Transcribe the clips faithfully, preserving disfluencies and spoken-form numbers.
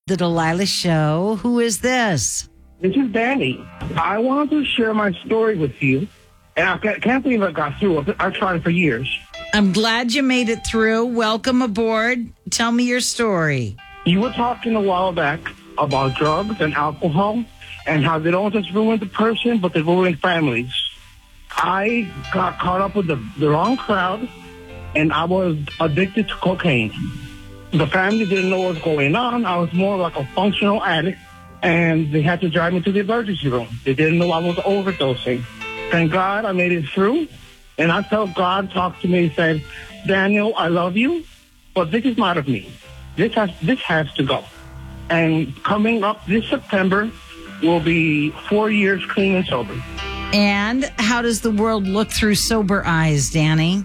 The Delilah Show. Who is this? This is Danny. I wanted to share my story with you, and I can't believe I got through. I've tried for years. I'm glad you made it through. Welcome aboard. Tell me your story. You were talking a while back about drugs and alcohol and how they don't just ruin the person, but they ruin families. I got caught up with the, the wrong crowd, and I was addicted to cocaine. The family didn't know what was going on. I was more like a functional addict, and they had to drive me to the emergency room. They didn't know I was overdosing. Thank God I made it through, and I felt God talk to me and said, Daniel, I love you, but this is not of me. This has, this has to go. And coming up this September will be four years clean and sober. And how does the world look through sober eyes, Danny?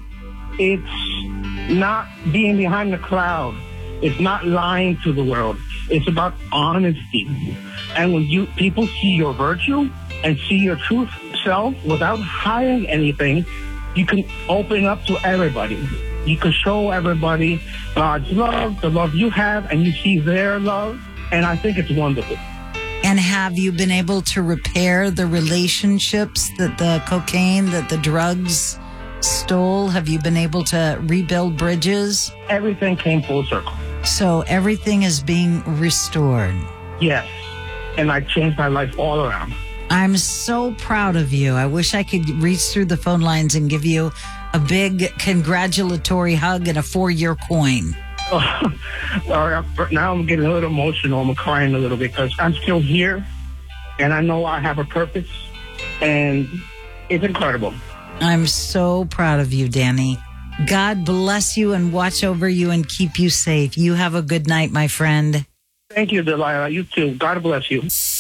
It's not being behind the cloud. It's not lying to the world. It's about honesty. And when you people see your virtue and see your true self without hiding anything, you can open up to everybody. You can show everybody God's love, the love you have, and you see their love. And I think it's wonderful. And have you been able to repair the relationships that the cocaine, that the drugs stole? Have you been able to rebuild bridges? Everything came full circle. So everything is being restored. Yes. And I changed my life all around. I'm so proud of you. I wish I could reach through the phone lines and give you a big congratulatory hug and a four-year coin. Oh, all right, now I'm getting a little emotional. I'm crying a little bit because I'm still here, and I know I have a purpose, and it's incredible. I'm so proud of you, Danny. God bless you and watch over you and keep you safe. You have a good night, my friend. Thank you, Delilah. You too. God bless you.